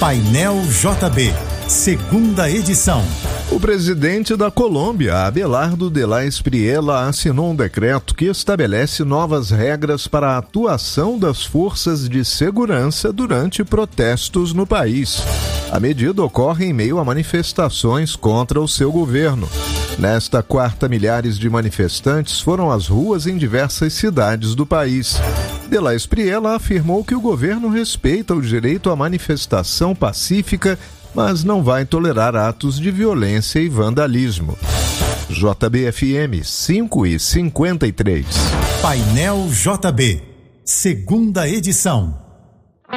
Painel JB, segunda edição. O presidente da Colômbia, Abelardo de la Espriella, assinou um decreto que estabelece novas regras para a atuação das forças de segurança durante protestos no país. A medida ocorre em meio a manifestações contra o seu governo. Nesta quarta, milhares de manifestantes foram às ruas em diversas cidades do país. De la Espriella afirmou que o governo respeita o direito à manifestação pacífica, mas não vai tolerar atos de violência e vandalismo. JB-FM 5:53. Painel JB, segunda edição.